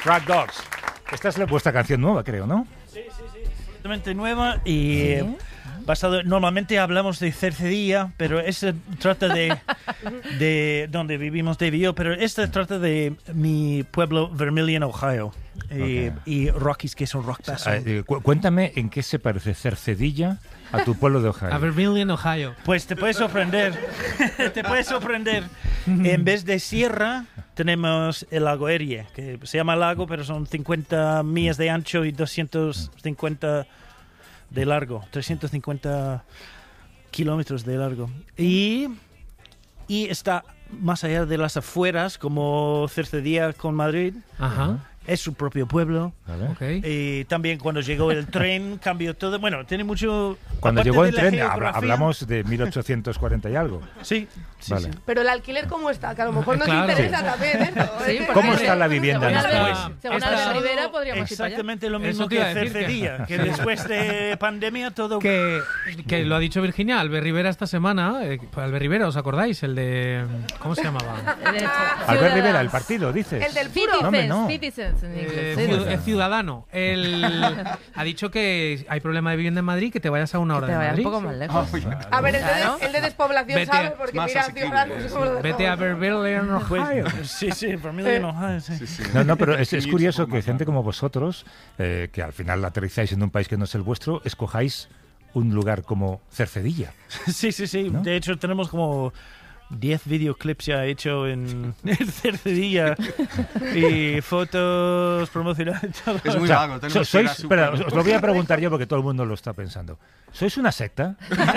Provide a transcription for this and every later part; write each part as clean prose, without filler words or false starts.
Frag Dogs. Esta es vuestra canción nueva, creo, ¿no? Sí, completamente nueva y basado. Normalmente hablamos de Cercedilla, pero esta trata de donde vivimos Dave y yo, pero esta trata de mi pueblo Vermilion, Ohio, y Rockies, que es un rock band. Cuéntame en qué se parece Cercedilla a tu pueblo de Ohio. A Vermilion, Ohio. Pues te puedes sorprender. Te puedes sorprender. En vez de sierra, tenemos el lago Erie, que se llama lago, pero son 50 millas de ancho y 250 de largo. 350 kilómetros de largo. Y está más allá de las afueras, como Cercedilla con Madrid. Ajá. Es su propio pueblo. ¿Vale? Okay. Y también cuando llegó el tren cambió todo. Bueno, tiene mucho... Cuando aparte llegó de el la tren, geografía. hablamos de 1840 y algo. Sí, sí, Vale. sí. Pero el alquiler, ¿cómo está? Que a lo mejor nos Claro. interesa también eso. Sí, porque ¿Cómo está la vivienda Según después? Según Albert Rivera podríamos ir para allá. Exactamente lo Eso mismo te que iba a decir, Cercedilla, que después de pandemia todo... Que lo ha dicho Virginia, Albert Rivera esta semana. Albert Rivera, ¿os acordáis? El de... ¿Cómo se llamaba? Albert Rivera, el partido, dices. El del puro. No, hombre, no. Citizens en inglés. Ciudadano. Él ha dicho que hay problema de vivienda en Madrid, que te vayas a una hora Te de vayas un Madrid. poco más lejos. A ver, Claro. el de despoblación Vete sabe, a- porque más mira, asequible, Ciudadanos eso. como lo Vete a Vermilion, Ohio. Sí, Vermilion, Ohio, sí. No, pero es curioso que gente como vosotros, que al final aterrizáis en un país que no es el vuestro, escojáis un lugar como Cercedilla. Sí. ¿No? De hecho, tenemos como 10 videoclips ya hechos en Cercedilla y fotos promocionales. Todo. Es muy O sea, vago. tenemos que ir sois, a espera, super- os lo voy a preguntar yo porque todo el mundo lo está pensando. ¿Sois una secta?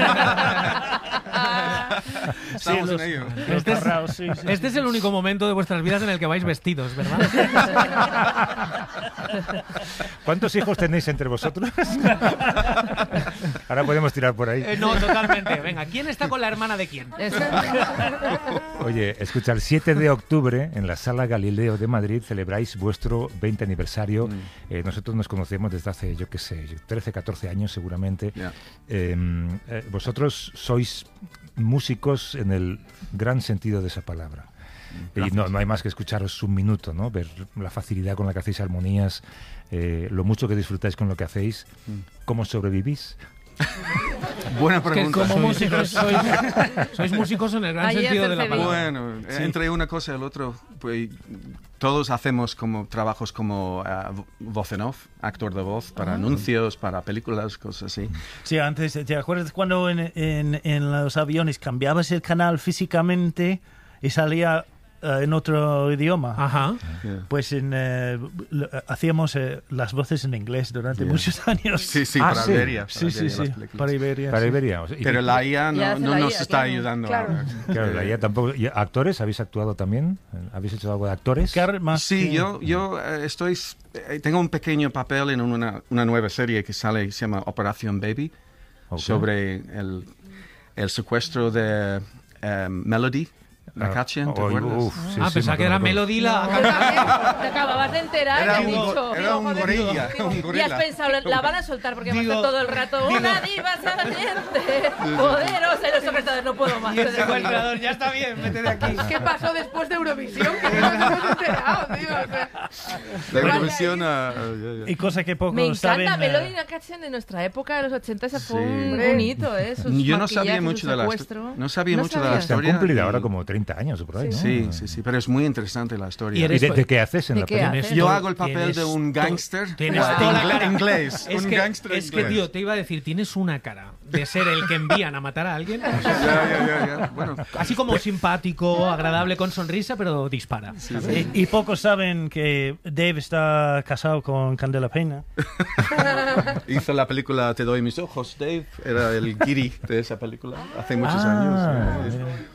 Estamos los- en ello. los tarraos, sí. Este es el único momento de vuestras vidas en el que vais vestidos, ¿verdad? ¿Cuántos hijos tenéis entre vosotros? Ahora podemos tirar por ahí. No, totalmente. Venga, ¿quién está con la hermana de quién? Oye, escucha, el 7 de octubre en la Sala Galileo de Madrid celebráis vuestro 20 aniversario. Nosotros nos conocemos desde hace, yo qué sé, 13, 14 años seguramente. Ya. Vosotros sois músicos en el gran sentido de esa palabra. Y no hay más que escucharos un minuto, ¿no? Ver la facilidad con la que hacéis armonías, lo mucho que disfrutáis con lo que hacéis. ¿Cómo sobrevivís? Buena Es que pregunta. como músicos sois músicos en el gran Ahí sentido es de la Cercedilla. palabra. Bueno, entre una cosa y el otro, pues todos hacemos como trabajos como voz en off, actor de voz para anuncios, para películas, cosas así. Sí, antes, ¿te acuerdas cuando en los aviones cambiabas el canal físicamente y salía en otro idioma? Ajá. Yeah. Pues hacíamos las voces en inglés durante muchos años. Sí, Ah, para sí. Iberia. Sí, las películas. para Iberia. Para sí. Iberia. Pero la IA Ya hace no la nos IA, está claro. ayudando Claro. ahora. Claro, la IA tampoco. ¿Y actores? ¿Habéis actuado también? ¿Habéis hecho algo de actores? Más Sí, que- yo tengo un pequeño papel en una nueva serie que sale, se llama Operación Baby, Ok. sobre el secuestro de Melody, Nakachin, ¿te acuerdas? Pensaba que era Melody la... Te acababas de enterar y has dicho... Era un gorilla, un Y has gorila. pensado, la van a soltar porque va a Digo- estar todo el rato una diva saliente, poderosa, y los secuestradores, no puedo más. ya está bien, vete de aquí. ¿Qué pasó después de Eurovisión? Que no nos hemos enterado, tío. O sea, La Eurovisión, Y cosa que pocos Me saben. encanta Melody Nakachin de nuestra época, de los 80, ese fue Sí. un hito, ¿eh? Sus Yo no sabía maquillajes, mucho su de la secuestro. no sabía ¿No mucho de la sabías? Se han historia. cumplido y- ahora como 30 años o por ahí, ¿no? Sí, pero es muy interesante la historia. Y ¿Y eres- de qué haces en ¿De la qué película? haces? Yo hago el papel Tienes de un gángster tienes toda la cara. inglés. Es Un que, gángster es que, inglés. tío, te iba a decir, tienes una cara de ser el que envían a matar a alguien. Ya. Bueno, Así como simpático, agradable, con sonrisa, pero dispara. Y pocos saben que Dave está casado con Candela Peña. hizo la película Te doy mis ojos, Dave. Era el guiri de esa película hace muchos años.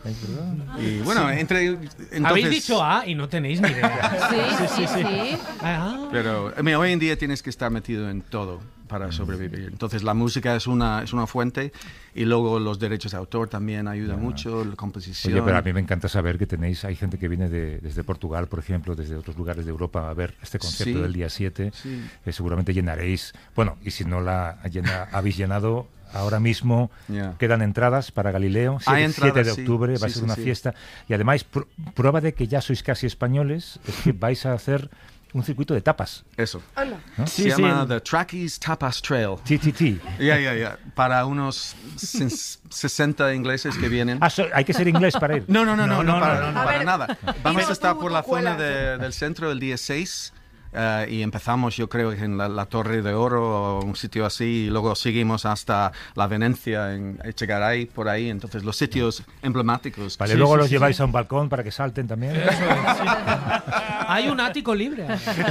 Y bueno, entonces, Habéis dicho A y no tenéis ni idea. Sí. Ah. Pero hoy en día tienes que estar metido en todo para sobrevivir. Entonces la música es una fuente y luego los derechos de autor también ayudan mucho, la composición. Oye, pero a mí me encanta saber que hay gente que viene desde Portugal, por ejemplo, desde otros lugares de Europa a ver este concierto Sí. del día 7. Sí. Seguramente llenaréis. Bueno, y si no habéis llenado, ahora mismo Ya. quedan entradas para Galileo, Hay 7 entradas, de sí. octubre, va a Sí, ser sí, una sí. fiesta. Y además, prueba de que ya sois casi españoles, es que vais a hacer un circuito de tapas. Eso. Anda. ¿No? Se llama The Trackies Tapas Trail. TTT. Ya. Para unos 60 ingleses que vienen. Hay que ser inglés para ir. No, para A ver, nada. Vamos dime a estar tú, por tú la zona cuelas. del centro el día 6 y empezamos, yo creo, en la Torre de Oro o un sitio así, y luego seguimos hasta la Venecia, en Echegaray, por ahí. Entonces, los sitios emblemáticos. Vale, luego los lleváis a un balcón para que salten también. Eso es, sí. Hay un ático libre.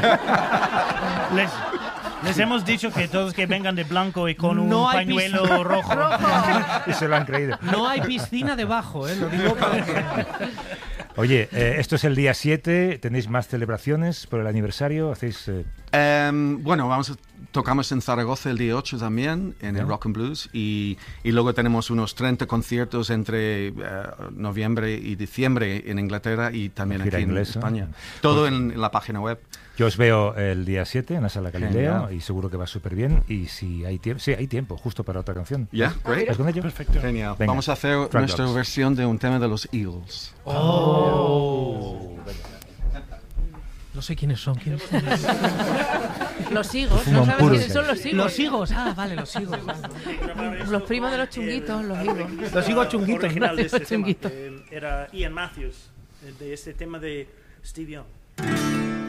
Les hemos dicho que todos que vengan de blanco y con No un hay pañuelo rojo. Y se lo han creído. No hay piscina debajo, lo digo para que... Oye, esto es el día 7, ¿tenéis más celebraciones por el aniversario? ¿Hacéis...? Bueno, tocamos en Zaragoza el día 8 también, en el Rock and Blues, y luego tenemos unos 30 conciertos entre noviembre y diciembre en Inglaterra y también Gira aquí inglesa. en España. Todo en la página web. Yo os veo el día 7 en la Sala Galileo. Genial. Y seguro que va súper bien. Y si hay tiempo, sí, hay tiempo justo para otra canción. ¿Ya? Great. ¿Vas con ello? Perfecto. Genial. Venga. Vamos a hacer Track nuestra Dogs. versión de un tema de los Eagles. No sé quiénes son. Los higos, Fuman ¿no sabes puros quiénes son los higos? Los higos. Vale, los higos. Los primos de los chunguitos, los higos. Los higos chunguitos. Original de este tema, Chunguito. era Ian Matthews, de este tema de Steve Young.